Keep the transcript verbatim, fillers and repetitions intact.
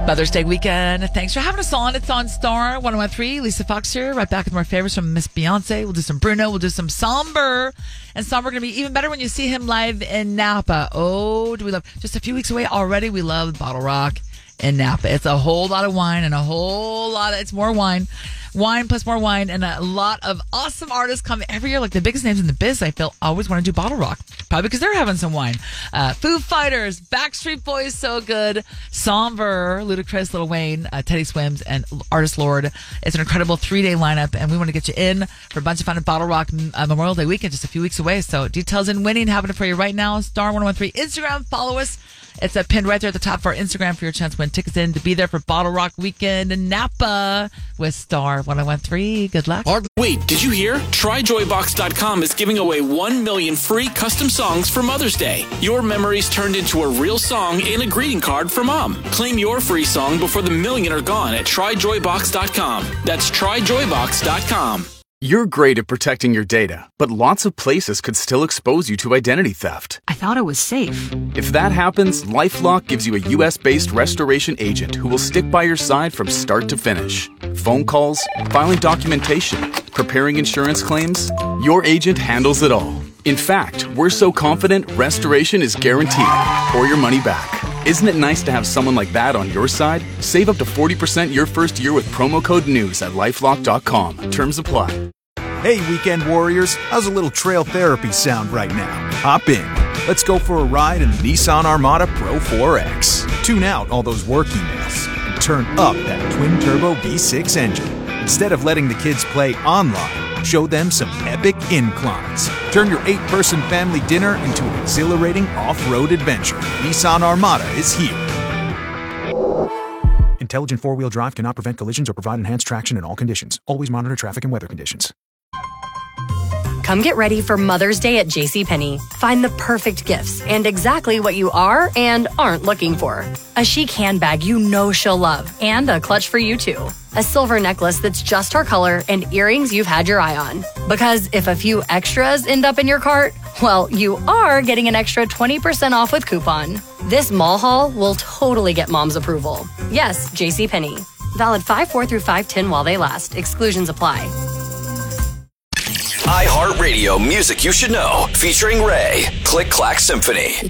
Mother's Day weekend. Thanks for having us on. It's on Star one oh one three. Lisa Fox here. Right back with more favorites from Miss Beyonce. We'll do some Bruno. We'll do some Somber. And Somber going to be even better when you see him live in Napa. Oh, do we love. Just a few weeks away already. We love Bottle Rock in Napa. It's a whole lot of wine and a whole lot of, it's more wine. Wine plus more wine, and a lot of awesome artists come every year. Like the biggest names in the biz, I feel, always want to do Bottle Rock. Probably because they're having some wine. Uh, Foo Fighters, Backstreet Boys, So Good, Somber, Ludacris, Lil Wayne, uh, Teddy Swims, and Artist Lord. It's an incredible three-day lineup, and we want to get you in for a bunch of fun at Bottle Rock uh, Memorial Day weekend, just a few weeks away. So details in winning happening for you right now. Star one oh one three Instagram, follow us. It's uh, pinned right there at the top of our Instagram for your chance to win tickets in to be there for Bottle Rock weekend in Napa with Star one oh one three. Good luck. Wait, did you hear? Try Joy Box dot com is giving away one million free custom songs for Mother's Day. Your memories turned into a real song and a greeting card for Mom. Claim your free song before the million are gone at Try Joy Box dot com. That's Try Joy Box dot com. You're great at protecting your data, but lots of places could still expose you to identity theft. I thought it was safe. If that happens, LifeLock gives you a U S-based restoration agent who will stick by your side from start to finish. Phone calls, filing documentation, preparing insurance claims, your agent handles it all. In fact, we're so confident restoration is guaranteed or your money back. Isn't it nice to have someone like that on your side? Save up to forty percent your first year with promo code NEWS at LifeLock dot com. Terms apply. Hey, weekend warriors, how's a little trail therapy sound right now? Hop in. Let's go for a ride in the Nissan Armada Pro four X. Tune out all those work emails and turn up that twin-turbo V six engine. Instead of letting the kids play online, show them some epic inclines. Turn your eight-person family dinner into an exhilarating off-road adventure. Nissan Armada is here. Intelligent four-wheel drive cannot prevent collisions or provide enhanced traction in all conditions. Always monitor traffic and weather conditions. Come get ready for Mother's Day at JCPenney. Find the perfect gifts and exactly what you are and aren't looking for. A chic handbag you know she'll love, and a clutch for you too. A silver necklace that's just her color, and earrings you've had your eye on. Because if a few extras end up in your cart, well, you are getting an extra twenty percent off with coupon. This mall haul will totally get Mom's approval. Yes, JCPenney. Valid five four through five ten while they last. Exclusions apply. iHeartRadio Music You Should Know, featuring Ray. Click Clack Symphony.